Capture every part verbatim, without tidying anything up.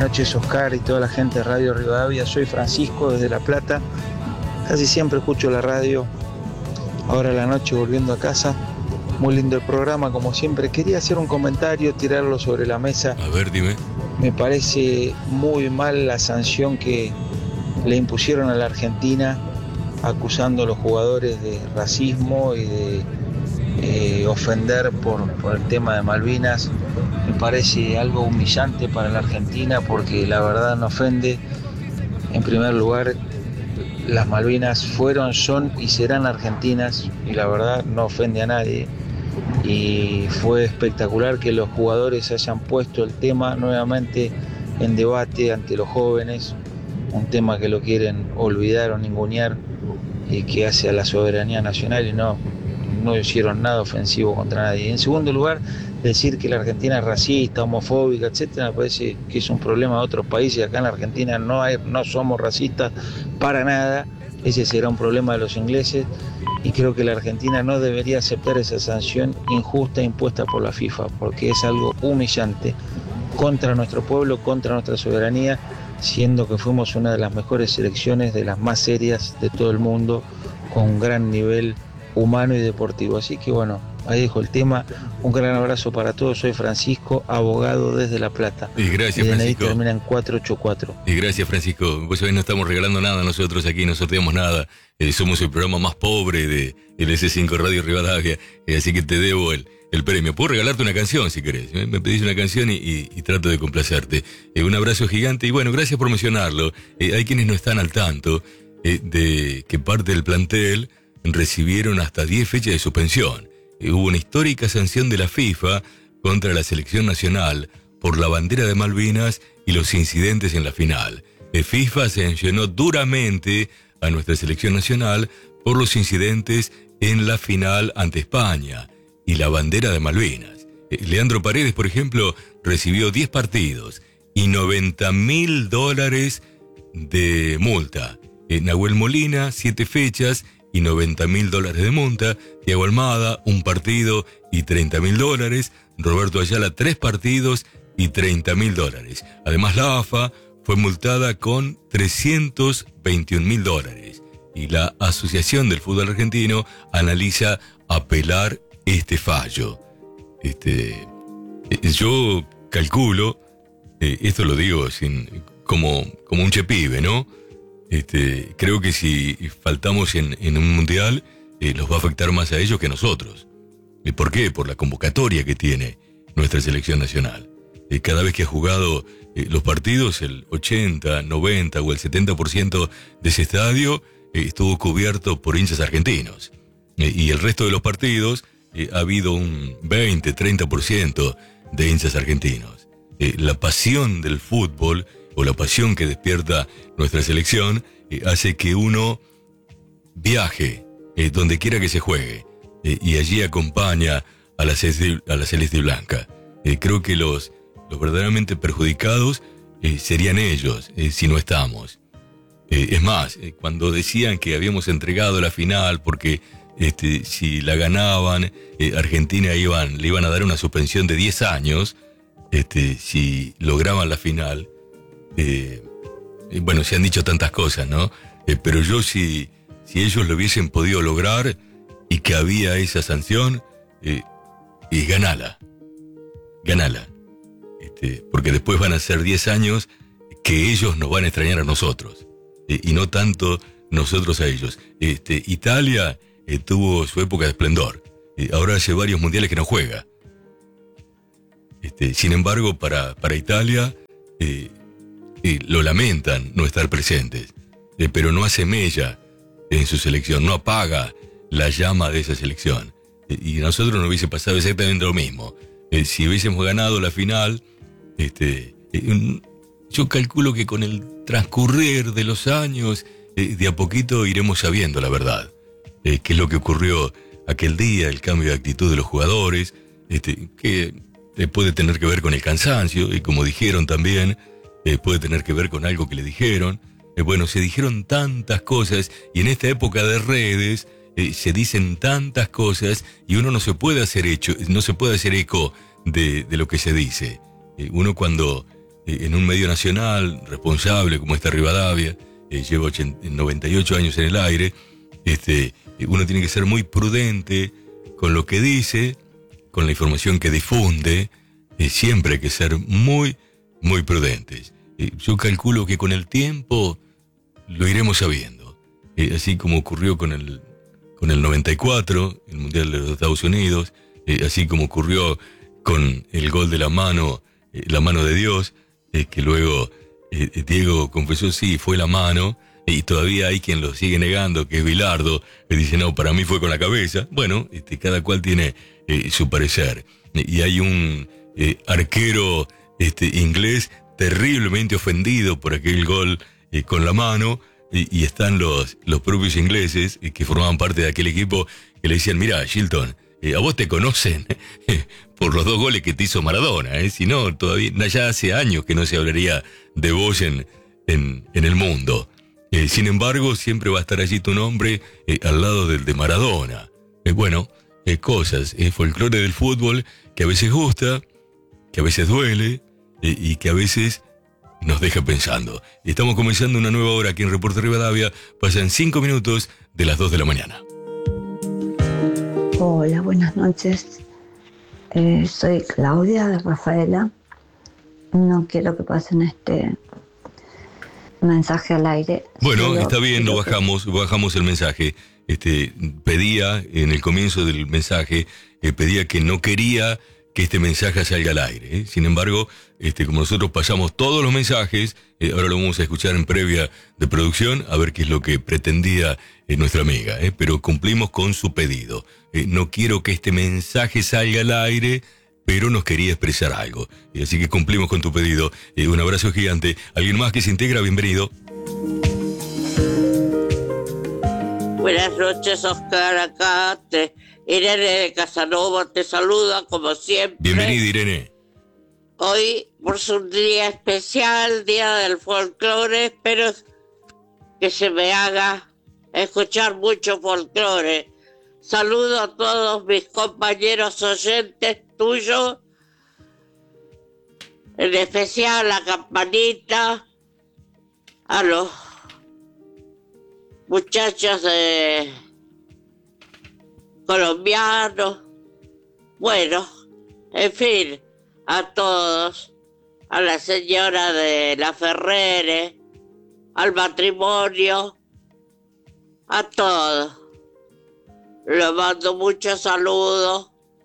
noches, Oscar y toda la gente de Radio Rivadavia. Soy Francisco desde La Plata. Casi siempre escucho la radio. Ahora a la noche volviendo a casa. Muy lindo el programa, como siempre. Quería hacer un comentario, tirarlo sobre la mesa. A ver, dime. Me parece muy mal la sanción que le impusieron a la Argentina, acusando a los jugadores de racismo y de eh, ofender por, por el tema de Malvinas. Me parece algo humillante para la Argentina porque la verdad no ofende. En primer lugar, las Malvinas fueron, son y serán argentinas y la verdad no ofende a nadie. Y fue espectacular que los jugadores hayan puesto el tema nuevamente en debate ante los jóvenes, un tema que lo quieren olvidar o ningunear y que hace a la soberanía nacional y no, no hicieron nada ofensivo contra nadie. En segundo lugar, decir que la Argentina es racista, homofóbica, etcétera, me parece que es un problema de otros países. Acá en la Argentina no hay, no somos racistas para nada. Ese será un problema de los ingleses y creo que la Argentina no debería aceptar esa sanción injusta impuesta por la FIFA, porque es algo humillante contra nuestro pueblo, contra nuestra soberanía, siendo que fuimos una de las mejores selecciones, de las más serias de todo el mundo, con un gran nivel humano y deportivo. Así que bueno, ahí dejo el tema. Un gran abrazo para todos. Soy Francisco, abogado desde La Plata. Y gracias, Mi D N I Francisco. termina en cuatro ocho cuatro. Y gracias, Francisco. Pues hoy no estamos regalando nada nosotros aquí, no sorteamos nada. Eh, somos el programa más pobre de el ese cinco Radio Rivadavia, eh, así que te debo el, el premio. Puedo regalarte una canción si querés. ¿eh? Me pedís una canción y, y, y trato de complacerte. Eh, un abrazo gigante y bueno, gracias por mencionarlo. Eh, hay quienes no están al tanto eh, de que parte del plantel recibieron hasta diez fechas de suspensión. Eh, hubo una histórica sanción de la FIFA contra la selección nacional por la bandera de Malvinas y los incidentes en la final. Eh, FIFA sancionó duramente a nuestra selección nacional por los incidentes en la final ante España y la bandera de Malvinas. Eh, Leandro Paredes, por ejemplo, recibió diez partidos y noventa mil dólares de multa. Eh, Nahuel Molina, siete fechas y noventa mil dólares de multa. Thiago Almada, un partido y treinta mil dólares. Roberto Ayala, tres partidos y treinta mil dólares. Además, la A F A fue multada con trescientos veintiún mil dólares. Y la Asociación del Fútbol Argentino analiza apelar este fallo. Este, yo calculo, eh, esto lo digo sin, como, como un chepibe, ¿no? Este, creo que si faltamos en, en un mundial, eh, los va a afectar más a ellos que a nosotros. ¿Y por qué? Por la convocatoria que tiene nuestra selección nacional. Eh, cada vez que ha jugado eh, los partidos, el ochenta, noventa o el setenta por ciento de ese estadio eh, estuvo cubierto por hinchas argentinos. Eh, y el resto de los partidos eh, ha habido un veinte, treinta por ciento de hinchas argentinos. Eh, la pasión del fútbol o la pasión que despierta nuestra selección eh, hace que uno viaje eh, donde quiera que se juegue eh, y allí acompaña a la celeste, a la celeste blanca. Eh, creo que los, los verdaderamente perjudicados eh, serían ellos eh, si no estamos. Eh, es más, eh, cuando decían que habíamos entregado la final porque este, si la ganaban eh, Argentina iban, le iban a dar una suspensión de diez años este, si lograban la final. Eh, bueno, se han dicho tantas cosas, ¿no? Eh, pero yo si, si ellos lo hubiesen podido lograr y que había esa sanción, eh, y ganala, ganala. Este, porque después van a ser diez años que ellos nos van a extrañar a nosotros, eh, y no tanto nosotros a ellos. Este, Italia eh, tuvo su época de esplendor. Eh, ahora hace varios mundiales que no juega. Este, sin embargo, para, para Italia... Eh, Eh, lo lamentan no estar presentes, eh, pero no hace mella en su selección, no apaga la llama de esa selección. Eh, y a nosotros nos hubiese pasado exactamente lo mismo. Eh, si hubiésemos ganado la final, este, eh, yo calculo que con el transcurrir de los años, eh, de a poquito iremos sabiendo la verdad. Eh, qué es lo que ocurrió aquel día, el cambio de actitud de los jugadores, este, que eh, puede tener que ver con el cansancio, y como dijeron también, Eh, puede tener que ver con algo que le dijeron. Eh, bueno, se dijeron tantas cosas y en esta época de redes eh, se dicen tantas cosas y uno no se puede hacer hecho, no se puede hacer eco de, de lo que se dice. Eh, uno cuando eh, en un medio nacional responsable como esta Rivadavia, eh, lleva ochenta, noventa y ocho años en el aire, este, uno tiene que ser muy prudente con lo que dice, con la información que difunde, eh, siempre hay que ser muy, muy prudentes. Eh, yo calculo que con el tiempo lo iremos sabiendo, eh, así como ocurrió con el, con el noventa y cuatro, el Mundial de los Estados Unidos, eh, así como ocurrió con el gol de la mano, eh, la mano de Dios, eh, que luego eh, Diego confesó, sí, fue la mano, y todavía hay quien lo sigue negando, que es Bilardo, que dice, no, para mí fue con la cabeza. Bueno, este, cada cual tiene eh, su parecer. Y hay un eh, arquero este, inglés terriblemente ofendido por aquel gol eh, con la mano, y, y están los, los propios ingleses eh, que formaban parte de aquel equipo que le decían, mira, Shilton, eh, a vos te conocen eh, por los dos goles que te hizo Maradona, eh, si no, todavía, ya hace años que no se hablaría de vos en, en, en el mundo. Eh, sin embargo, siempre va a estar allí tu nombre eh, al lado del de Maradona. Eh, bueno, eh, cosas, eh, folclore del fútbol que a veces gusta, que a veces duele eh, y que a veces nos deja pensando. Estamos comenzando una nueva hora aquí en Reporte Rivadavia. Pasan cinco minutos de las dos de la mañana. Hola, buenas noches. Eh, soy Claudia de Rafaela. No quiero que pasen este mensaje al aire. Bueno, Solo está bien, lo bajamos, que... bajamos el mensaje. Este, pedía en el comienzo del mensaje, eh, pedía que no quería que este mensaje salga al aire. ¿eh? Sin embargo, este, como nosotros pasamos todos los mensajes, eh, ahora lo vamos a escuchar en previa de producción, a ver qué es lo que pretendía eh, nuestra amiga. ¿eh? Pero cumplimos con su pedido. Eh, no quiero que este mensaje salga al aire, pero nos quería expresar algo. Y así que cumplimos con tu pedido. Eh, un abrazo gigante. ¿Alguien más que se integra? Bienvenido. Buenas noches, Oscar. Acá te, Irene de Casanova te saluda como siempre. Bienvenida, Irene. Hoy, por su día especial, Día del Folclore, espero que se me haga escuchar mucho folclore. Saludo a todos mis compañeros oyentes tuyos, en especial a Campanita, a los muchachos de colombianos, bueno, en fin, a todos, a la señora de la Ferrere, al matrimonio, a todos. Le mando muchos saludos.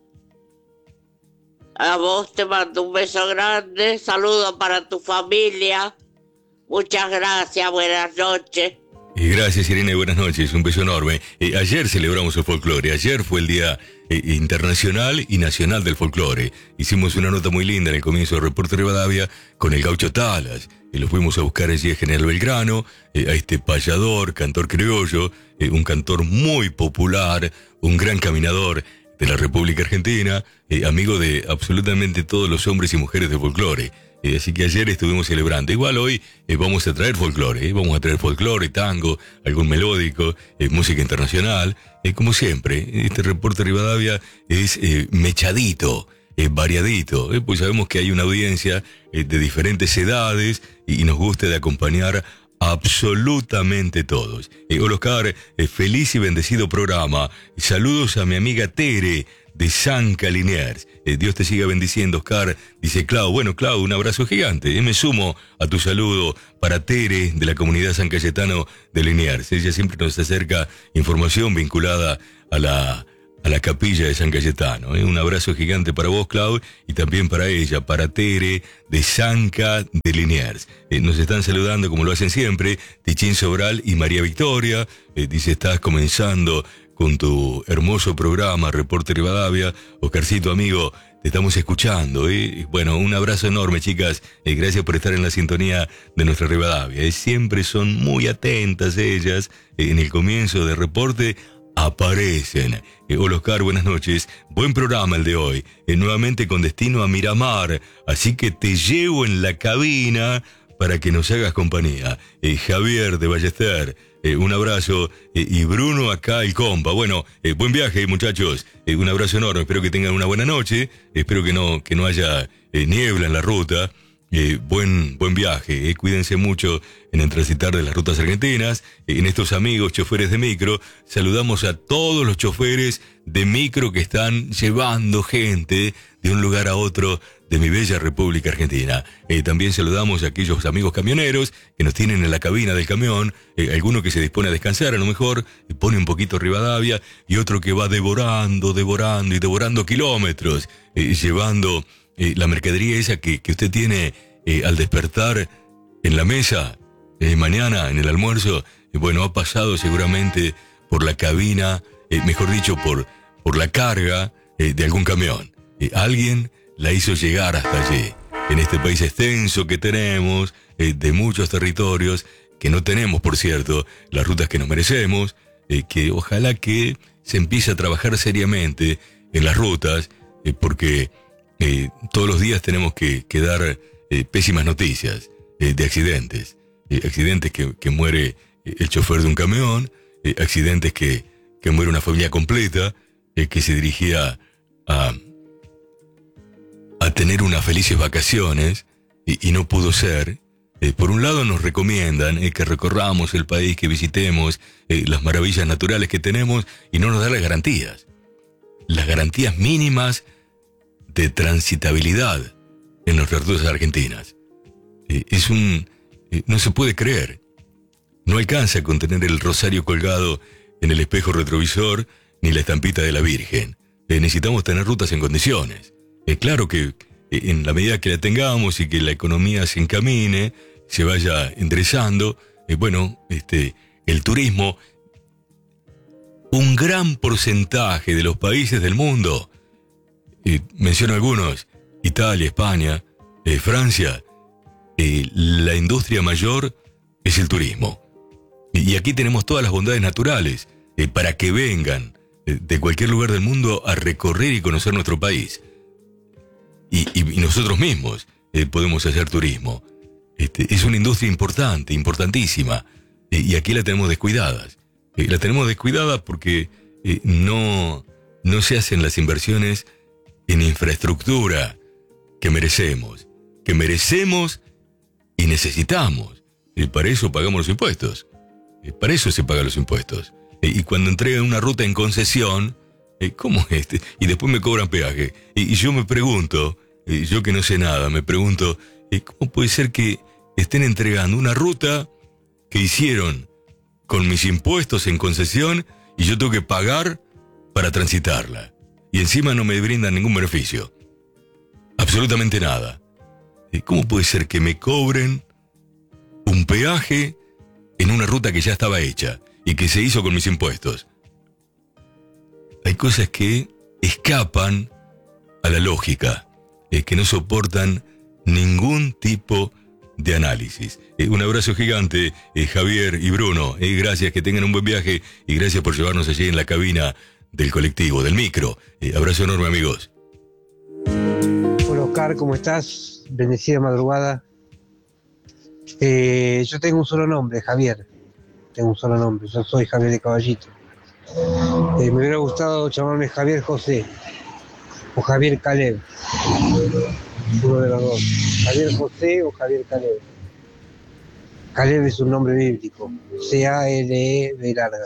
A vos te mando un beso grande. Saludos para tu familia. Muchas gracias. Buenas noches. Y gracias, Irene. Buenas noches. Un beso enorme. Eh, ayer celebramos el folclore. Ayer fue el Día eh, Internacional y Nacional del Folclore. Hicimos una nota muy linda en el comienzo del Reporte Rivadavia con el Gaucho Talas. Y lo fuimos a buscar allí a General Belgrano, eh, a este payador, cantor criollo, eh, un cantor muy popular, un gran caminador de la República Argentina, eh, amigo de absolutamente todos los hombres y mujeres de folclore. Eh, así que ayer estuvimos celebrando. Igual hoy eh, vamos a traer folclore, eh, vamos a traer folclore, tango, algún melódico, eh, música internacional. Eh, como siempre, este Reporte Rivadavia es eh, mechadito. Eh, variadito, eh, pues sabemos que hay una audiencia eh, de diferentes edades y, y nos gusta de acompañar absolutamente todos. Eh, hola Oscar, eh, feliz y bendecido programa. Saludos a mi amiga Tere de San Caliniers. Eh, Dios te siga bendiciendo, Oscar. Dice Clau. Bueno, Clau, un abrazo gigante. Eh, me sumo a tu saludo para Tere de la comunidad San Cayetano de Liniers. Ella siempre nos acerca información vinculada a la... a la capilla de San Cayetano. ¿eh? Un abrazo gigante para vos, Clau, y también para ella, para Tere, de Sanca de Liniers. Eh, nos están saludando, como lo hacen siempre, Tichín Sobral y María Victoria. Eh, dice, estás comenzando con tu hermoso programa, Reporte Rivadavia. Oscarcito, amigo, te estamos escuchando. ¿eh? Bueno, un abrazo enorme, chicas. Eh, gracias por estar en la sintonía de nuestra Rivadavia. ¿eh? Siempre son muy atentas ellas. Eh, en el comienzo del reporte aparecen. Eh, hola Oscar, buenas noches. Buen programa el de hoy. Eh, nuevamente con destino a Miramar. Así que te llevo en la cabina para que nos hagas compañía. Eh, Javier de Ballester, eh, un abrazo. Eh, y Bruno acá, el compa. Bueno, eh, buen viaje, muchachos. Eh, un abrazo enorme. Espero que tengan una buena noche. Espero que no, que no haya eh, niebla en la ruta. Eh, buen, buen viaje, eh. Cuídense mucho en el transitar de las rutas argentinas. Eh, en estos amigos choferes de micro, saludamos a todos los choferes de micro que están llevando gente de un lugar a otro de mi bella República Argentina. Eh, también saludamos a aquellos amigos camioneros que nos tienen en la cabina del camión, eh, alguno que se dispone a descansar, a lo mejor eh, pone un poquito Rivadavia, y otro que va devorando, devorando y devorando kilómetros, eh, llevando eh, la mercadería esa que, que usted tiene eh, al despertar en la mesa, eh, mañana en el almuerzo. Eh, bueno, ha pasado seguramente por la cabina, eh, mejor dicho, por, por la carga eh, de algún camión. Eh, alguien la hizo llegar hasta allí, en este país extenso que tenemos, eh, de muchos territorios, que no tenemos, por cierto, las rutas que nos merecemos, eh, que ojalá que se empiece a trabajar seriamente en las rutas, eh, porque eh, todos los días tenemos que, que dar eh, pésimas noticias eh, de accidentes, eh, accidentes que, que muere eh, el chofer de un camión, eh, accidentes que, que muere una familia completa, eh, que se dirigía a... a tener unas felices vacaciones y, y no pudo ser. Eh, por un lado nos recomiendan eh, que recorramos el país, que visitemos eh, las maravillas naturales que tenemos, y no nos dan las garantías. Las garantías mínimas de transitabilidad en las rutas argentinas. Eh, es un... Eh, no se puede creer. No alcanza con tener el rosario colgado en el espejo retrovisor ni la estampita de la Virgen. Eh, necesitamos tener rutas en condiciones. Es claro que en la medida que la tengamos y que la economía se encamine, se vaya enderezando, eh, bueno, este, el turismo, un gran porcentaje de los países del mundo, eh, menciono algunos, Italia, España, eh, Francia, eh, la industria mayor es el turismo. Y aquí tenemos todas las bondades naturales eh, para que vengan eh, de cualquier lugar del mundo a recorrer y conocer nuestro país. Y, y, y nosotros mismos eh, podemos hacer turismo. Este, es una industria importante, importantísima, eh, y aquí la tenemos descuidadas. Eh, la tenemos descuidada porque eh, no, no se hacen las inversiones en infraestructura que merecemos, que merecemos y necesitamos. Eh, para eso pagamos los impuestos. Eh, para eso se pagan los impuestos. Eh, y cuando entregan una ruta en concesión, Eh, ¿cómo es este? Y después me cobran peaje. Y, y yo me pregunto, eh, yo que no sé nada, me pregunto, eh, ¿cómo puede ser que estén entregando una ruta que hicieron con mis impuestos en concesión y yo tengo que pagar para transitarla? Y encima no me brindan ningún beneficio. Absolutamente nada. Eh, ¿Cómo puede ser que me cobren un peaje en una ruta que ya estaba hecha y que se hizo con mis impuestos? Hay cosas que escapan a la lógica, eh, que no soportan ningún tipo de análisis. Eh, un abrazo gigante, eh, Javier y Bruno. Eh, gracias, que tengan un buen viaje y gracias por llevarnos allí en la cabina del colectivo, del micro. Eh, abrazo enorme, amigos. Hola, Oscar, ¿cómo estás? Bendecida madrugada. Eh, yo tengo un solo nombre, Javier. Tengo un solo nombre, yo soy Javier de Caballito. Eh, me hubiera gustado llamarme Javier José o Javier Caleb, uno de los dos, Javier José o Javier Caleb. Caleb es un nombre bíblico, C A L E B larga.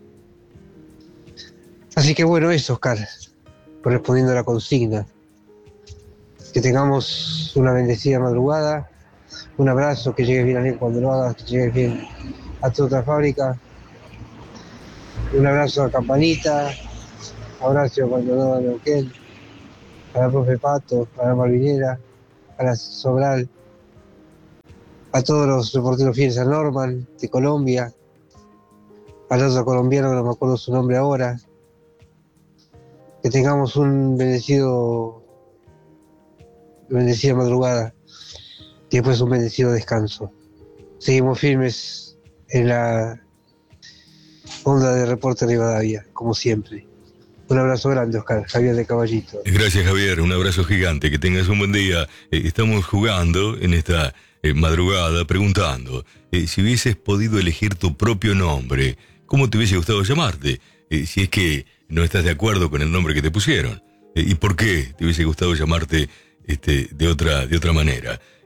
Así que bueno, eso, Oscar, respondiendo a la consigna. Que tengamos una bendecida madrugada, un abrazo, que llegues bien a Niel cuando lo hagas, que llegues bien a tu otra fábrica. Un abrazo a Campanita, abrazo a Maldonado de Neuquén, a la profe Pato, a la Malvinera, a la Sobral, a todos los reporteros fieles a Norman, de Colombia, al otro colombiano, que no me acuerdo su nombre ahora. Que tengamos un bendecido, bendecida madrugada y después un bendecido descanso. Seguimos firmes en la onda de Reporte Rivadavia, como siempre. Un abrazo grande, Oscar. Javier de Caballito. Gracias, Javier. Un abrazo gigante. Que tengas un buen día. Eh, estamos jugando en esta eh, madrugada preguntando eh, si hubieses podido elegir tu propio nombre, ¿cómo te hubiese gustado llamarte? Eh, si es que no estás de acuerdo con el nombre que te pusieron. Eh, ¿Y por qué te hubiese gustado llamarte este, de otra, de otra manera?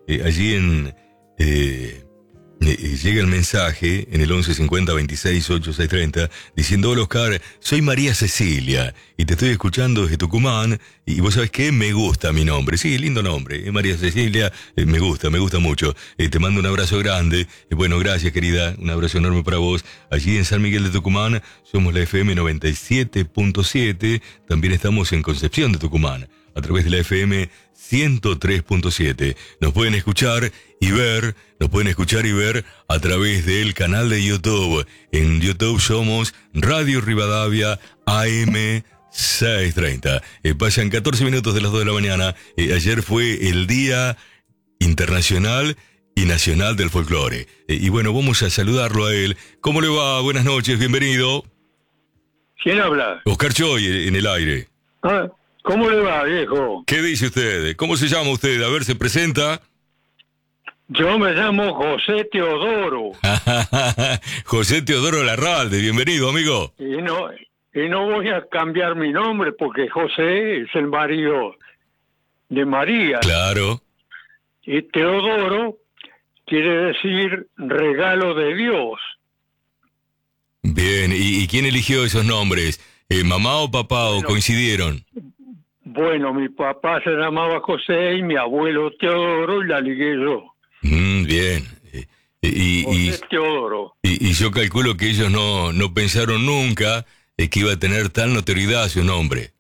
eh, allí en... Eh, eh, llega el mensaje en el once cincuenta veintiséis ochenta y seis treinta diciendo: hola Oscar, soy María Cecilia y te estoy escuchando desde Tucumán y vos sabés qué, me gusta mi nombre. Sí, lindo nombre, eh, María Cecilia, eh, me gusta, me gusta mucho. Eh, te mando un abrazo grande. Eh, bueno, gracias querida, un abrazo enorme para vos. Allí en San Miguel de Tucumán somos la F M noventa y siete punto siete, también estamos en Concepción de Tucumán a través de la F M ciento tres punto siete. Nos pueden escuchar y ver, nos pueden escuchar y ver a través del canal de YouTube. En YouTube somos Radio Rivadavia A M seiscientos treinta. Eh, pasan catorce minutos de las dos de la mañana. Eh, ayer fue el Día Internacional y Nacional del Folclore. Eh, y bueno, vamos a saludarlo a él. ¿Cómo le va? Buenas noches, bienvenido. ¿Quién habla? Oscar Choy, en el aire. Ah, ¿cómo le va, viejo? ¿Qué dice usted? ¿Cómo se llama usted? A ver, se presenta. Yo me llamo José Teodoro. José Teodoro Larralde, bienvenido, amigo. Y no, y no voy a cambiar mi nombre porque José es el marido de María. Claro. Y Teodoro quiere decir regalo de Dios. Bien, ¿y, y quién eligió esos nombres? Eh, ¿Mamá o papá bueno, o coincidieron? Bueno, mi papá se llamaba José y mi abuelo Teodoro y la ligué yo. Mm, bien. Eh, y, y, José Teodoro. Y, y yo calculo que ellos no, no pensaron nunca eh, que iba a tener tal notoriedad su nombre.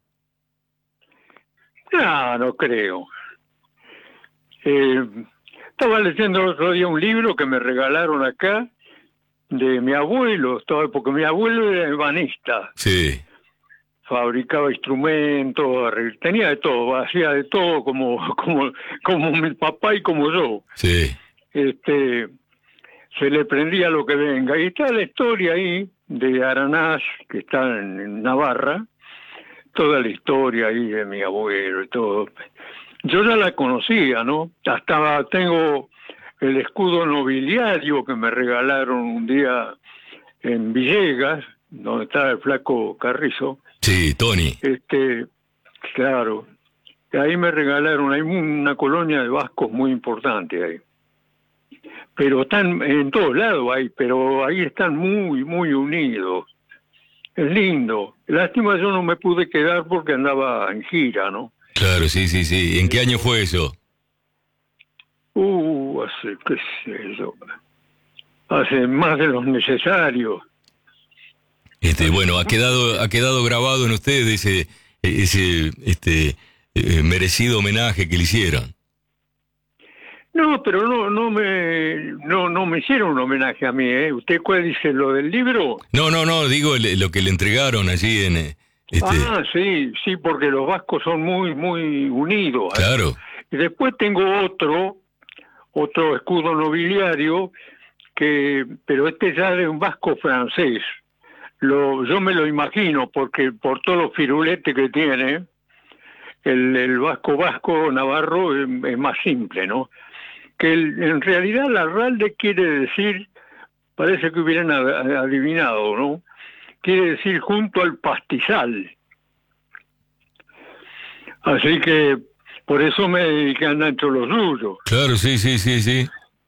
No, no creo. Eh, estaba leyendo el otro día un libro que me regalaron acá de mi abuelo, porque mi abuelo era ebanista. Sí. Fabricaba instrumentos, tenía de todo, hacía de todo como, como, como mi papá y como yo. Sí. Este, se le prendía lo que venga. Y está la historia ahí de Aranás, que está en, en Navarra, toda la historia ahí de mi abuelo y todo. Yo ya la conocía, ¿no? Hasta tengo el escudo nobiliario que me regalaron un día en Villegas, donde estaba el flaco Carrizo. Sí, Tony. Este, claro. Ahí me regalaron, hay una colonia de vascos muy importante ahí. Pero están en todos lados ahí, pero ahí están muy, muy unidos. Es lindo. Lástima yo no me pude quedar porque andaba en gira, ¿no? Claro, sí, sí, sí. ¿En qué año fue eso? Uh, hace, qué sé yo, hace más de los necesarios. Este, bueno, ha quedado, ha quedado grabado en usted ese, ese, este, eh, merecido homenaje que le hicieron. No, pero no, no me, no, no me hicieron un homenaje a mí, ¿eh? ¿Usted cuál dice, lo del libro? No, no, no, digo el, lo que le entregaron allí en... Este... Ah, sí, sí, porque los vascos son muy, muy unidos. ¿eh? Claro. Y después tengo otro, otro escudo nobiliario, que, pero este ya de un vasco francés. Lo, yo me lo imagino, porque por todos los firuletes que tiene, el, el vasco vasco navarro es, es más simple, ¿no? Que el, en realidad Larralde quiere decir, parece que hubieran adivinado, ¿no? Quiere decir junto al pastizal. Así que por eso me dediqué a andar entre los suyos. Claro, sí, sí, sí, sí.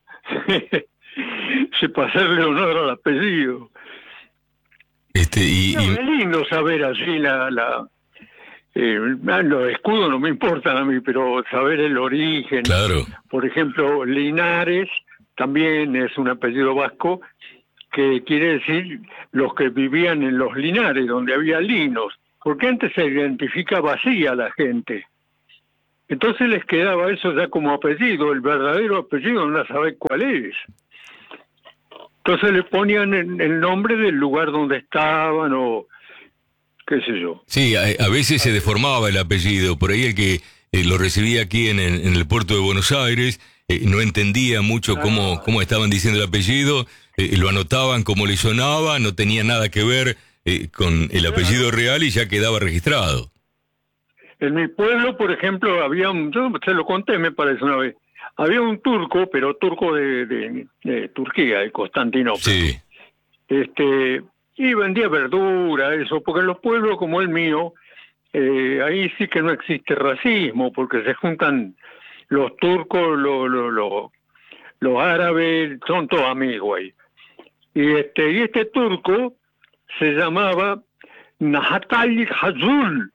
Se pasarle honor al apellido. Este, y, no, y... Es lindo saber así la... la eh, los escudos no me importan a mí, pero saber el origen. Claro. Por ejemplo, Linares también es un apellido vasco que quiere decir los que vivían en los linares, donde había linos, porque antes se identificaba así a la gente. Entonces les quedaba eso ya como apellido, el verdadero apellido no sabe cuál es. Entonces le ponían el nombre del lugar donde estaban o qué sé yo. Sí, a, a veces se deformaba el apellido. Por ahí el que eh, lo recibía aquí en el, en el puerto de Buenos Aires eh, no entendía mucho ah. cómo, cómo estaban diciendo el apellido, eh, lo anotaban como le sonaba, no tenía nada que ver eh, con el apellido real y ya quedaba registrado. En mi pueblo, por ejemplo, había un, yo se lo conté me parece una vez, había un turco, pero turco de, de, de Turquía, de Constantinopla. Sí. Este, y vendía verdura, eso, porque en los pueblos como el mío, eh, ahí sí que no existe racismo, porque se juntan los turcos, los, los, los, los árabes, son todos amigos ahí. Y este, y este turco se llamaba Nahatal Hazul.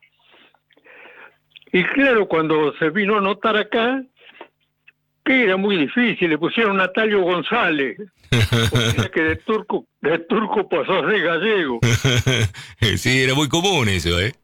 Y claro, cuando se vino a notar acá, que era muy difícil, le pusieron Natalio González, porque que de turco, de turco pasó a ser gallego. Sí, era muy común eso, ¿eh?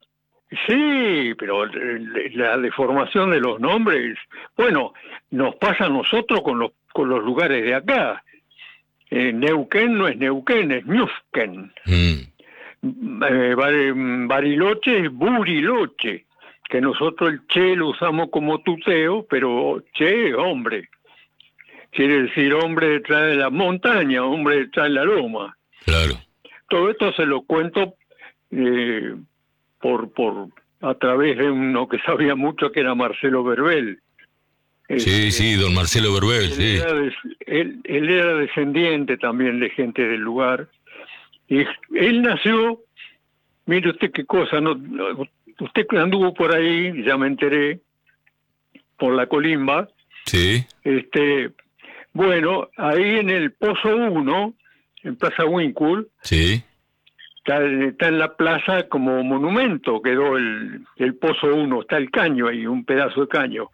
Sí, pero la deformación de los nombres, bueno, nos pasa a nosotros con los con los lugares de acá. Eh, Neuquén no es Neuquén, es Ñufquén. Mm. Eh, Bariloche es Buriloche, que nosotros el che lo usamos como tuteo, pero che es hombre. Quiere decir hombre detrás de la montaña, hombre detrás de la loma. Claro. Todo esto se lo cuento eh, por por a través de uno que sabía mucho, que era Marcelo Verbel. Sí, este, sí, don Marcelo Verbel, él sí. Era de, él, él era descendiente también de gente del lugar. Y él nació, mire usted qué cosa, no, usted anduvo por ahí, ya me enteré, por la Colimba. Sí. Este, bueno, ahí en el Pozo uno, en Plaza Winkle. Sí. Está, está en la plaza como monumento, quedó el, el Pozo uno, está el caño ahí, un pedazo de caño.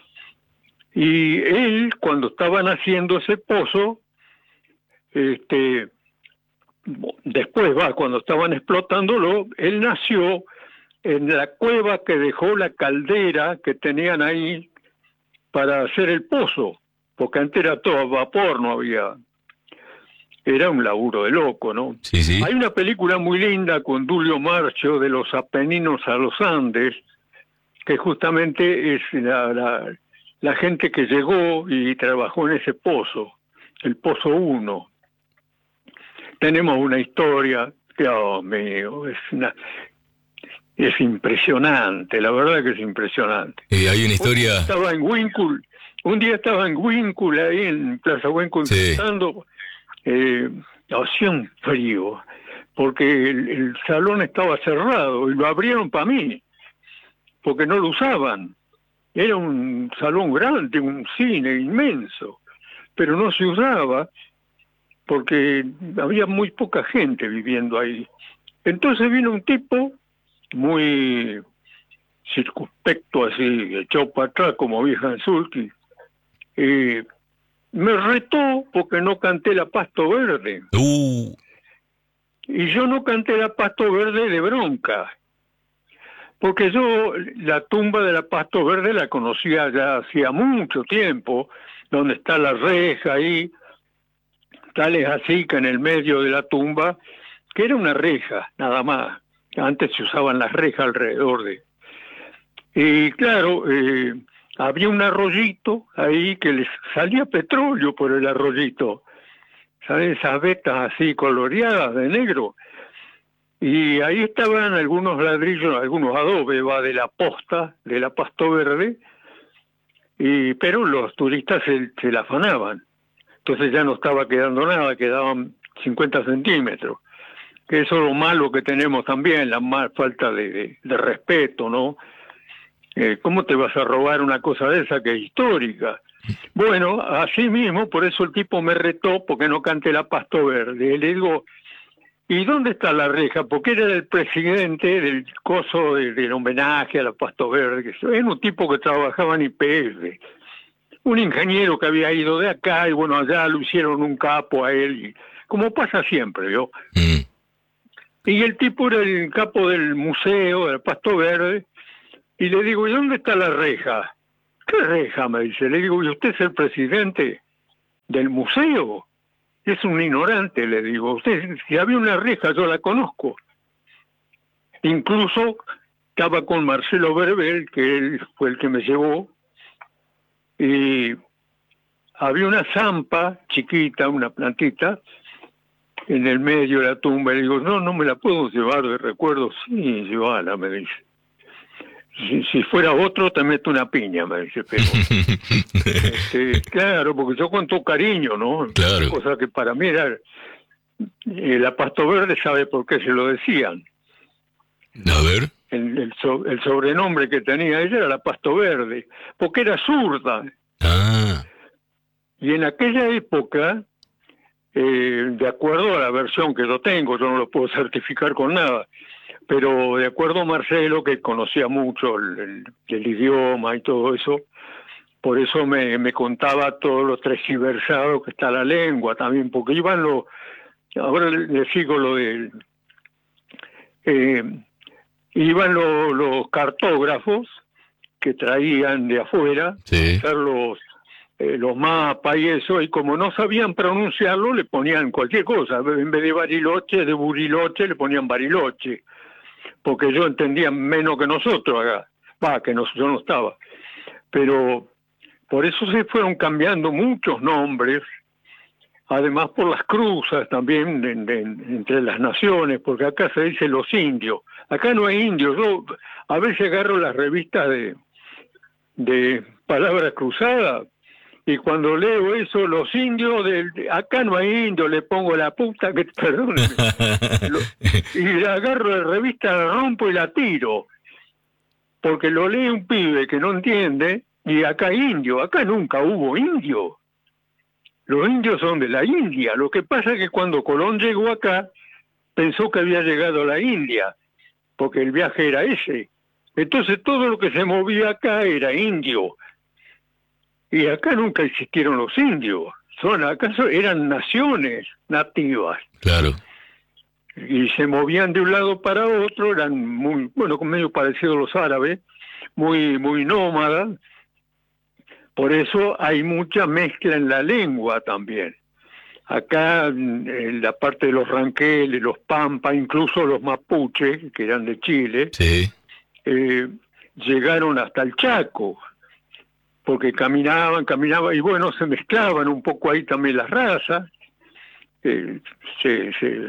Y él, cuando estaban haciendo ese pozo, este, después va, cuando estaban explotándolo, él nació en la cueva que dejó la caldera que tenían ahí para hacer el pozo, porque antes era todo a vapor, no había... Era un laburo de loco, ¿no? Sí, sí. Hay una película muy linda con Dulio Marcho, de los Apeninos a los Andes, que justamente es la, la, la gente que llegó y trabajó en ese pozo, el Pozo uno. Tenemos una historia, Dios mío, es una... Es impresionante, la verdad que es impresionante. Eh, hay una historia... Un día estaba en Winkle, un día estaba en Winkle, ahí en Plaza Winkle, sí. Cantando, eh, hacía un frío, porque el, el salón estaba cerrado y lo abrieron para mí, porque no lo usaban. Era un salón grande, un cine inmenso, pero no se usaba porque había muy poca gente viviendo ahí. Entonces vino un tipo muy circunspecto, así, echado para atrás como vieja en sulky, eh, me retó porque no canté la Pasto Verde. Uh. Y yo no canté la Pasto Verde de bronca, porque yo la tumba de la Pasto Verde la conocía ya hacía mucho tiempo, donde está la reja ahí, tal es así que en el medio de la tumba, que era una reja, nada más. Antes se usaban las rejas alrededor de... Y claro, eh, había un arroyito ahí que les salía petróleo por el arroyito. ¿Sabes? Esas vetas así coloreadas de negro. Y ahí estaban algunos ladrillos, algunos adobes, va, de la posta, de la Pasto Verde. Y, pero los turistas se, se la afanaban. Entonces ya no estaba quedando nada, quedaban cincuenta centímetros. Que eso es lo malo que tenemos también, la más falta de, de, de respeto, ¿no? Eh, ¿Cómo te vas a robar una cosa de esa que es histórica? Bueno, así mismo, por eso el tipo me retó porque no canté la Pasto Verde. Le digo, ¿y dónde está la reja? Porque era el presidente del coso de, del homenaje a la Pasto Verde, que era un tipo que trabajaba en I P F, un ingeniero que había ido de acá y bueno, allá lo hicieron un capo a él, y, como pasa siempre, ¿yo? Mm. Y el tipo era el capo del museo, del Pasto Verde, y le digo, ¿y dónde está la reja? ¿Qué reja? Me dice. Le digo, ¿y usted es el presidente del museo? Es un ignorante, le digo. Usted, si había una reja, yo la conozco. Incluso estaba con Marcelo Verbel, que él fue el que me llevó, y había una zampa chiquita, una plantita, en el medio de la tumba. Le digo, no, no me la puedo llevar de recuerdo. Sí, llévala, me dice. Si, si fuera otro, te meto una piña, me dice. Pero, este, claro, porque yo con todo cariño, ¿no? Claro. Cosa que para mí era... Eh, la Pasto Verde sabe por qué se lo decían. A ver. el, el, so, el sobrenombre que tenía ella era la Pasto Verde, porque era zurda. Ah. Y en aquella época, eh, de acuerdo a la versión que yo tengo, yo no lo puedo certificar con nada, pero de acuerdo a Marcelo, que conocía mucho el, el, el idioma y todo eso, por eso me, me contaba todos los tergiversados que está la lengua también, porque iban los, ahora le, le sigo lo de, eh, iban lo, los cartógrafos que traían de afuera, Sí. hacer los, eh, los mapas y eso, y como no sabían pronunciarlo, le ponían cualquier cosa, en vez de Bariloche, de Buriloche, le ponían Bariloche, porque yo entendía menos que nosotros acá, va, que no, yo no estaba, pero por eso se fueron cambiando muchos nombres, además por las cruzas también de, de, entre las naciones, porque acá se dice los indios, acá no hay indios. Yo a veces agarro las revistas de, de palabras cruzadas y cuando leo eso, los indios, de, de, acá no hay indios, le pongo la puta que, perdón, y la agarro la revista, la rompo y la tiro, porque lo lee un pibe que no entiende. Y acá indio, acá nunca hubo indio. Los indios son de la India. Lo que pasa es que cuando Colón llegó acá, pensó que había llegado a la India, porque el viaje era ese. Entonces todo lo que se movía acá era indio. Y acá nunca existieron los indios. Son, acaso eran naciones nativas. Claro. Y se movían de un lado para otro, eran muy, bueno, medio parecidos a los árabes, muy, muy nómadas. Por eso hay mucha mezcla en la lengua también. Acá, en la parte de los ranqueles, los pampas, incluso los mapuches, que eran de Chile, sí. eh, llegaron hasta el Chaco, porque caminaban, caminaban, y bueno, se mezclaban un poco ahí también las razas, eh, se, se,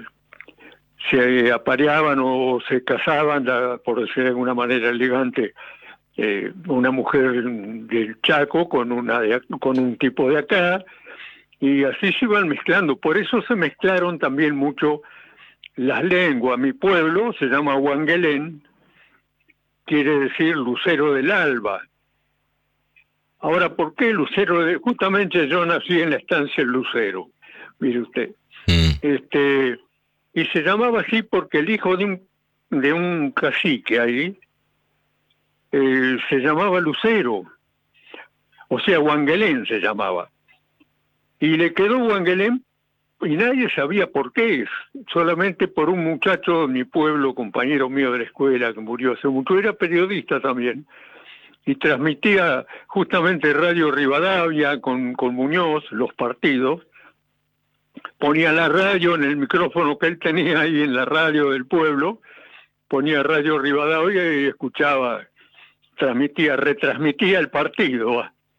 se apareaban o se casaban, la, por decir de alguna manera elegante, Eh, una mujer del Chaco con una de, con un tipo de acá, y así se iban mezclando. Por eso se mezclaron también mucho las lenguas. Mi pueblo se llama Huanguelén, quiere decir lucero del alba. Ahora, ¿por qué lucero? De, justamente yo nací en la estancia El Lucero, mire usted. Mm. Este, y se llamaba así porque el hijo de un, de un cacique ahí, Eh, se llamaba Lucero, o sea, Huanguelén se llamaba, y le quedó Huanguelén y nadie sabía por qué, solamente por un muchacho de mi pueblo, compañero mío de la escuela, que murió hace mucho, era periodista también, y transmitía justamente Radio Rivadavia con, con Muñoz, los partidos, ponía la radio en el micrófono que él tenía ahí en la radio del pueblo, ponía Radio Rivadavia y escuchaba, transmitía, retransmitía el partido.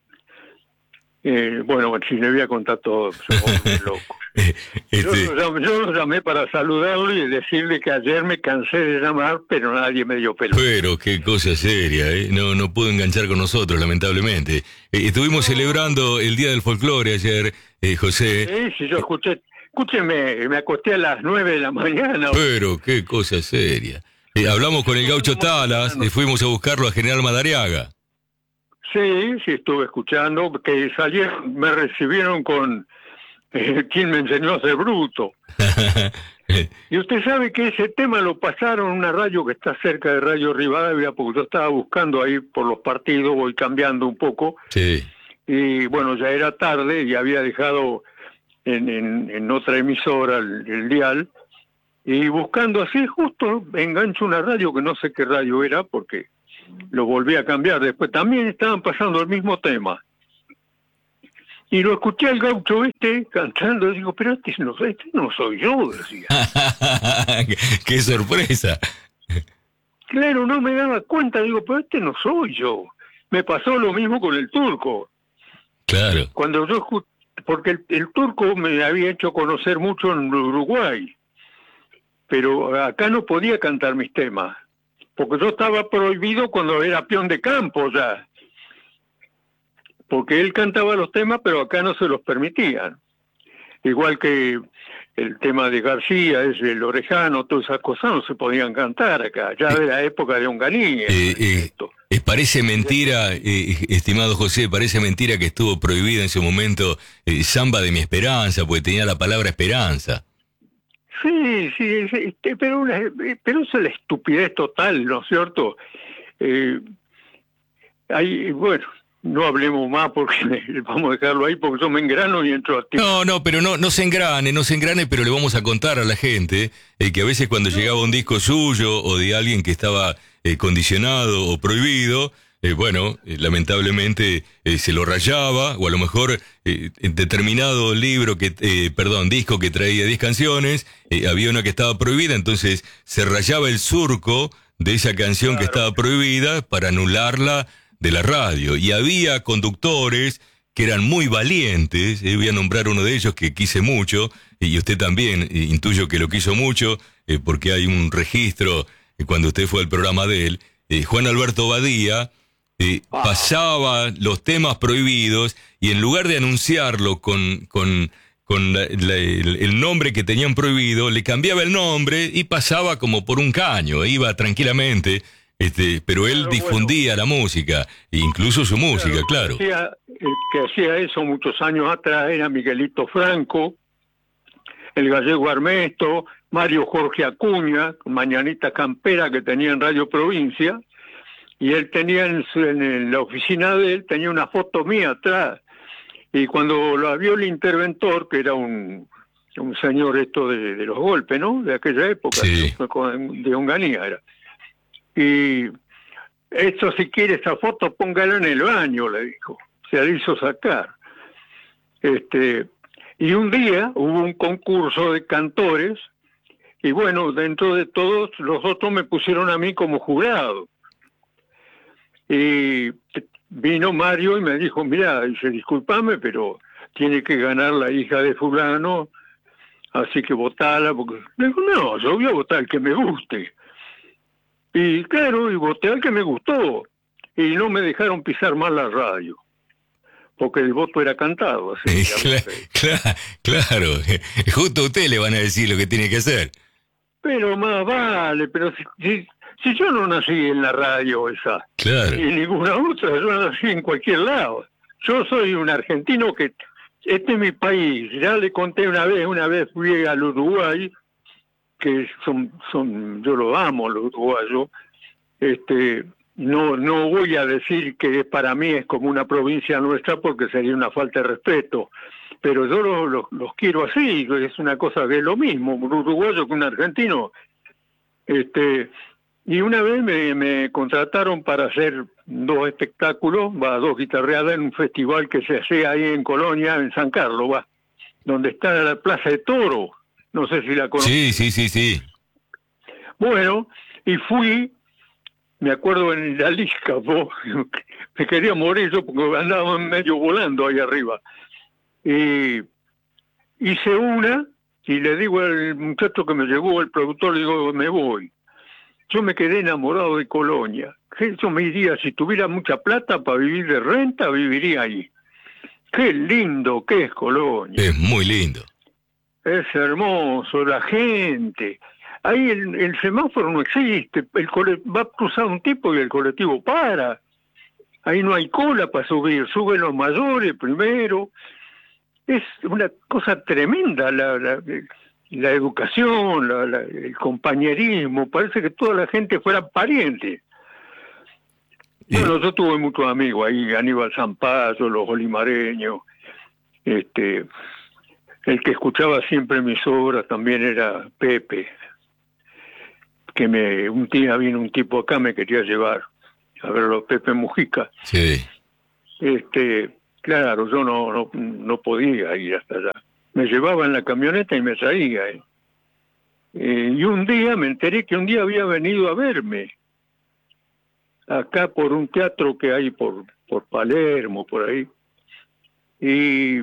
Eh, bueno, si le voy a contar todo, somos muy locos. Este... Yo, lo llamé, yo lo llamé para saludarlo y decirle que ayer me cansé de llamar, pero nadie me dio pelo. Pero qué cosa seria, ¿eh? No, no pudo enganchar con nosotros, lamentablemente. Eh, estuvimos celebrando el Día del Folclore ayer, eh, José. Sí, sí, yo escuché, escúcheme, me acosté a las nueve de la mañana. Pero qué cosa seria. Eh, hablamos con el Gaucho Talas y fuimos a buscarlo a General Madariaga. Sí, sí, estuve escuchando, que salieron, me recibieron con eh, quien me enseñó a ser bruto. Y usted sabe que ese tema lo pasaron en una radio que está cerca de Radio Rivadavia, porque yo estaba buscando ahí por los partidos, voy cambiando un poco. Sí. Y bueno, ya era tarde y había dejado en, en, en otra emisora el, el dial. Y buscando así, justo engancho una radio que no sé qué radio era, porque lo volví a cambiar. Después también estaban pasando el mismo tema. Y lo escuché al gaucho este cantando, y digo, pero este no, este no soy yo, decía. ¡Qué sorpresa! Claro, no me daba cuenta, digo, pero este no soy yo. Me pasó lo mismo con el turco. Claro. Cuando yo escuché, porque el, el turco me había hecho conocer mucho en Uruguay, pero acá no podía cantar mis temas, porque yo estaba prohibido cuando era peón de campo ya, porque él cantaba los temas, pero acá no se los permitían. igual que el tema de García, es el Orejano, todas esas cosas no se podían cantar acá, ya de la época de Onganía. Eh, eh, eh, parece mentira, eh, estimado José, parece mentira que estuvo prohibida en su momento eh, Samba de mi Esperanza, porque tenía la palabra esperanza. Sí, sí, sí, pero, una, pero eso es la estupidez total, ¿no es cierto? Eh, hay, bueno, no hablemos más porque vamos a dejarlo ahí porque yo me engrano y entro a ti. No, no, pero no, no se engrane, no se engrane, pero le vamos a contar a la gente eh, que a veces cuando no. llegaba un disco suyo o de alguien que estaba eh, condicionado o prohibido, eh, bueno, eh, lamentablemente eh, se lo rayaba, o a lo mejor eh, en determinado libro, que eh, perdón, disco que traía diez canciones, eh, había una que estaba prohibida, entonces se rayaba el surco de esa canción claro. que estaba prohibida para anularla de la radio. Y había conductores que eran muy valientes, eh, voy a nombrar uno de ellos que quise mucho, y usted también, eh, intuyo que lo quiso mucho, eh, porque hay un registro, eh, cuando usted fue al programa de él, eh, Juan Alberto Badía, eh, ah. pasaba los temas prohibidos, y en lugar de anunciarlo con, con, con la, la, el, el nombre que tenían prohibido, le cambiaba el nombre y pasaba como por un caño, iba tranquilamente. Este, pero él claro, difundía bueno. la música, incluso su música, claro. claro. El, que hacía, el que hacía eso muchos años atrás era Miguelito Franco, el gallego Armesto, Mario Jorge Acuña, Mañanita Campera, que tenía en Radio Provincia, y él tenía en, su, en la oficina de él, tenía una foto mía atrás, y cuando la vio el interventor, que era un, un señor esto de, de los golpes, ¿no? De aquella época, sí. de Onganía era. Y esto, si quiere esa foto, póngala en el baño, le dijo. Se la hizo sacar. Este, y un día hubo un concurso de cantores, y bueno, dentro de todos, los otros me pusieron a mí como jurado. Y vino Mario y me dijo, mira, dice, discúlpame, pero tiene que ganar la hija de fulano, así que votala, porque... Le digo, no, yo voy a votar el que me guste. Y claro, y voté al que me gustó. Y no me dejaron pisar más la radio. Porque el voto era cantado. Así, claro, claro, claro. Justo a usted le van a decir lo que tiene que hacer. Pero más vale, pero si, si, si yo no nací en la radio esa. Claro. Y ninguna otra, yo nací en cualquier lado. Yo soy un argentino que... Este es mi país. Ya le conté una vez, una vez fui al Uruguay... que son, son, yo lo amo, los uruguayos, este, no, no voy a decir que para mí es como una provincia nuestra porque sería una falta de respeto, pero yo los, los, los quiero así, es una cosa que es lo mismo, un uruguayo que un argentino, este, y una vez me, me contrataron para hacer dos espectáculos, va, dos guitarreadas en un festival que se hace ahí en Colonia, en San Carlos, va, donde está la Plaza de Toro. No sé si la conoces. Sí, sí, sí, sí. Bueno, y fui, me acuerdo en la Lisca, me quería morir yo porque andaba medio volando ahí arriba. Y hice una, y le digo al muchacho que me llevó, el productor, le digo, me voy. Yo me quedé enamorado de Colonia. Yo me iría, si tuviera mucha plata para vivir de renta, viviría ahí. Qué lindo que es Colonia. Es muy lindo. Es hermoso, la gente. Ahí el, el semáforo no existe. El cole, va a cruzar un tipo y el colectivo para. Ahí no hay cola para subir. Suben los mayores primero. Es una cosa tremenda la, la, la educación, la, la, el compañerismo. Parece que toda la gente fuera pariente. ¿Y? Bueno, yo tuve muchos amigos ahí. Aníbal Zampayo, los olimareños. Este... El que escuchaba siempre mis obras también era Pepe, que me un día vino un tipo acá, me quería llevar a verlo, Pepe Mujica. Sí. Este, claro, yo no, no, no podía ir hasta allá. Me llevaba en la camioneta y me traía. Eh. Eh, y un día me enteré que un día había venido a verme, acá por un teatro que hay por, por Palermo, por ahí. Y...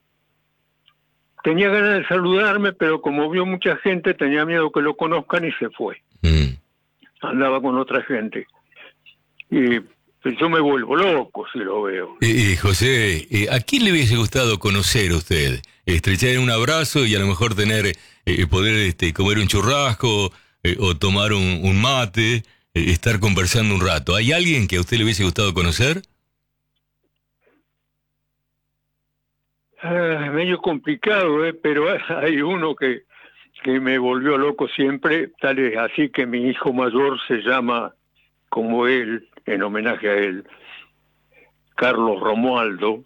tenía ganas de saludarme, pero como vio mucha gente, tenía miedo que lo conozcan y se fue. Mm. Andaba con otra gente. Y yo me vuelvo loco si lo veo. Eh, eh, José, eh, ¿a quién le hubiese gustado conocer a usted? Estrechar un abrazo y a lo mejor tener, eh, poder este, comer un churrasco eh, o tomar un, un mate, eh, estar conversando un rato. ¿Hay alguien que a usted le hubiese gustado conocer? Ah, medio complicado, ¿eh? Pero hay uno que, que me volvió loco siempre, tal es así que mi hijo mayor se llama como él, en homenaje a él, Carlos Romualdo.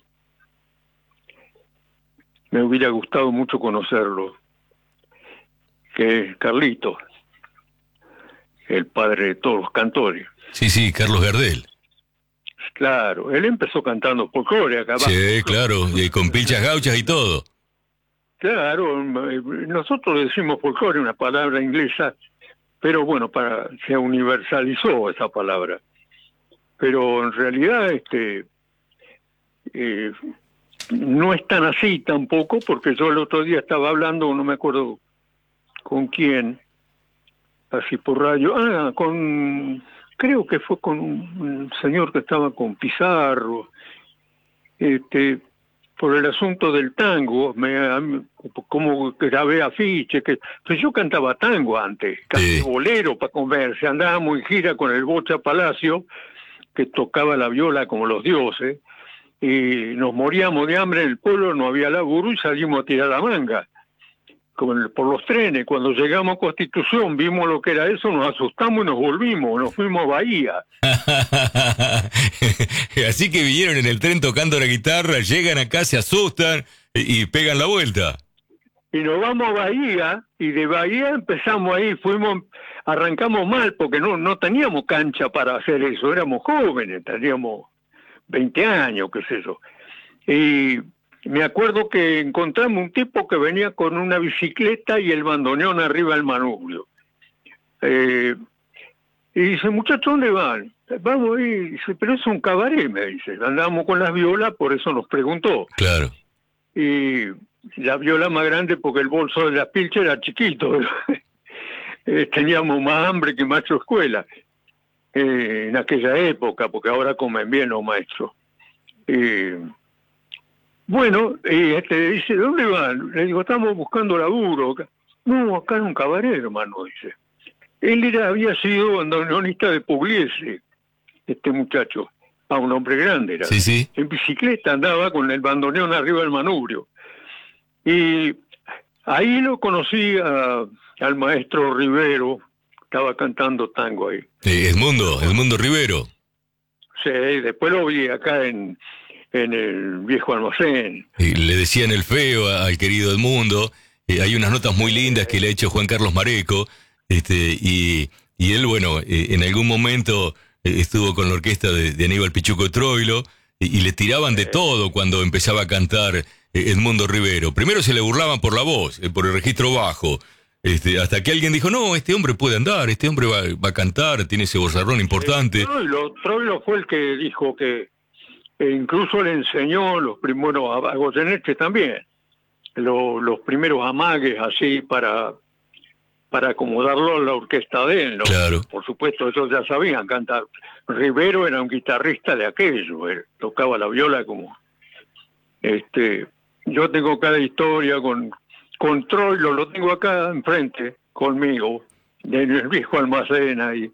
Me hubiera gustado mucho conocerlo, que es Carlito, el padre de todos los cantores. Sí, sí, Carlos Gardel. Claro, él empezó cantando folclore acá abajo. Sí, claro, y con pilchas gauchas y todo. Claro, nosotros decimos folclore, una palabra inglesa, pero bueno, para se universalizó esa palabra. Pero en realidad este eh, no es tan así tampoco, porque yo el otro día estaba hablando, no me acuerdo con quién, así por radio, ah, con, creo que fue con un señor que estaba con Pizarro, este, por el asunto del tango, me, como grabé afiche, que pues yo cantaba tango antes, canté Sí. bolero para comerse, andábamos en gira con el Bocha Palacio, que tocaba la viola como los dioses, y nos moríamos de hambre en el pueblo, no había laburo y salimos a tirar la manga. Con el, por los trenes, cuando llegamos a Constitución, vimos lo que era eso, nos asustamos y nos volvimos, nos fuimos a Bahía. Así que vinieron en el tren tocando la guitarra, llegan acá, se asustan y, y pegan la vuelta. Y nos vamos a Bahía, y de Bahía empezamos ahí, fuimos, arrancamos mal, porque no, no teníamos cancha para hacer eso, éramos jóvenes, teníamos veinte años, qué sé yo. Y me acuerdo que encontramos un tipo que venía con una bicicleta y el bandoneón arriba del manubrio. Eh, y dice, muchachos, ¿dónde van? Vamos ahí. Dice, pero es un cabaret, me dice. Andábamos con las violas, por eso nos preguntó. Claro. Y la viola más grande porque el bolso de las pilchas era chiquito. eh, teníamos más hambre que maestro escuela eh, en aquella época, porque ahora comen bien los maestros. Eh, bueno, y este dice, ¿dónde van? Le digo, estamos buscando laburo. No, acá en un cabaret, hermano, dice. Él era, había sido bandoneonista de Pugliese, este muchacho. A un hombre grande era. Sí, sí. En bicicleta andaba con el bandoneón arriba del manubrio. Y ahí lo conocí a, al maestro Rivero, estaba cantando tango ahí. Eh, Edmundo, Edmundo Rivero. Sí, después lo vi acá en, en el viejo almacén. Y le decían el feo a- al querido Edmundo. Eh, hay unas notas muy lindas que le ha hecho Juan Carlos Mareco. Este, y, y él, bueno, eh, en algún momento eh, estuvo con la orquesta de, de Aníbal Pichuco Troilo y, y le tiraban de todo cuando empezaba a cantar eh, Edmundo Rivero. Primero se le burlaban por la voz, eh, por el registro bajo, este, hasta que alguien dijo, no, este hombre puede andar, este hombre va, va a cantar, tiene ese vozarrón importante. Troilo, Troilo fue el que dijo que e incluso le enseñó los primeros, a, a Goyeneche también, lo, los primeros amagues así para... para acomodarlo a la orquesta de él, ¿no? Claro. Por supuesto, ellos ya sabían cantar. Rivero era un guitarrista de aquello, él tocaba la viola como... este Yo tengo cada historia con, con Troilo, lo tengo acá enfrente, conmigo, en el viejo almacén ahí,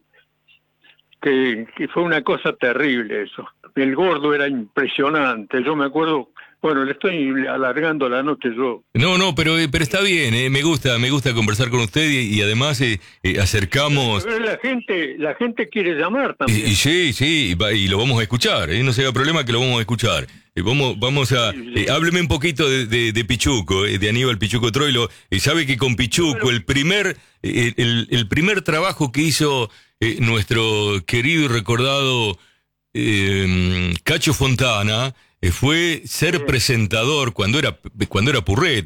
que, que fue una cosa terrible eso. El gordo era impresionante, yo me acuerdo... Bueno, le estoy alargando la noche yo. No, no, pero, eh, pero está bien, eh, me gusta, me gusta conversar con usted y, y además eh, eh, acercamos... Pero la gente, la gente quiere llamar Y, también. y sí, sí, y, va- y lo vamos a escuchar, ¿eh? No se haga problema que lo vamos a escuchar. Eh, vamos, vamos a... eh, hábleme un poquito de, de, de Pichuco, eh, de Aníbal Pichuco Troilo. Eh, sabe que con Pichuco, el primer, eh, el, el primer trabajo que hizo eh, nuestro querido y recordado eh, Cacho Fontana... eh, fue ser presentador cuando era cuando era Purret,